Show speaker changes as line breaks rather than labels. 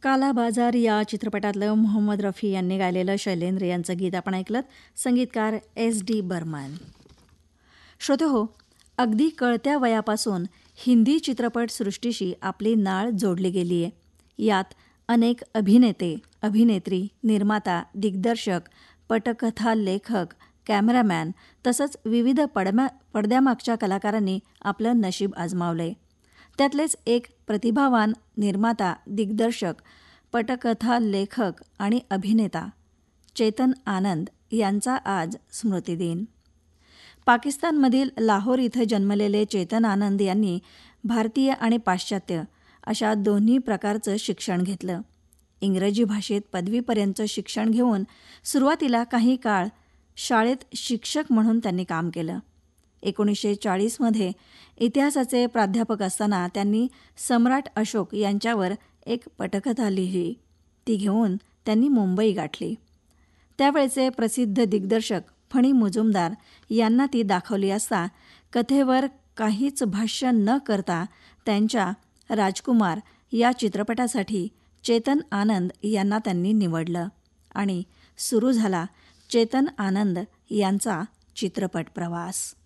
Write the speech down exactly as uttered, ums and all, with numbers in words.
काला बाजार या चित्रपटातलं मोहम्मद रफी यांनी गायलेलं शैलेंद्र यांचं गीत आपण ऐकलं. संगीतकार एस डी बर्मन. श्रोतेहो, अगदी कळत्या वयापासून हिंदी चित्रपटसृष्टीशी आपली नाळ जोडली गेली आहे. यात अनेक अभिनेते, अभिनेत्री, निर्माता, दिग्दर्शक, पटकथा लेखक, कॅमेरामॅन तसंच विविध पडम्या पडद्यामागच्या कलाकारांनी आपलं नशीब आजमावलंय. त्यातलेच एक प्रतिभावान निर्माता, दिग्दर्शक, पटकथा लेखक आणि अभिनेता चेतन आनंद यांचा आज स्मृतिदिन. पाकिस्तानमधील लाहोर इथं जन्मलेले चेतन आनंद यांनी भारतीय आणि पाश्चात्य अशा दोन्ही प्रकारचं शिक्षण घेतलं. इंग्रजी भाषेत पदवीपर्यंतचं शिक्षण घेऊन सुरुवातीला काही काळ शाळेत शिक्षक म्हणून त्यांनी काम केलं. एकोणीसशे चाळीसमध्ये इतिहासाचे प्राध्यापक असताना त्यांनी सम्राट अशोक यांच्यावर एक पटकथा लिहिली. ती घेऊन त्यांनी मुंबई गाठली. त्यावेळचे प्रसिद्ध दिग्दर्शक फणी मुजुमदार यांना ती दाखवली असता कथेवर काहीच भाष्य न करता त्यांच्या राजकुमार या चित्रपटासाठी चेतन आनंद यांना त्यांनी निवडलं आणि सुरू झाला चेतन आनंद यांचा चित्रपट प्रवास.